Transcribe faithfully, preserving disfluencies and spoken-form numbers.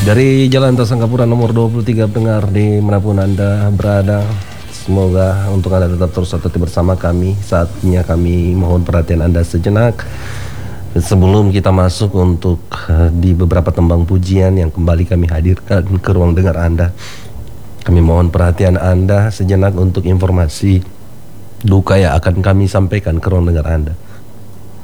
Dari Jalan Tasangkapura nomor dua puluh tiga, pendengar dimanapun Anda berada, semoga untuk Anda tetap terus tetap bersama kami. Saatnya kami mohon perhatian Anda sejenak sebelum kita masuk untuk uh, di beberapa tembang pujian yang kembali kami hadirkan ke ruang dengar Anda. Kami mohon perhatian Anda sejenak untuk informasi duka yang akan kami sampaikan ke ruang dengar Anda.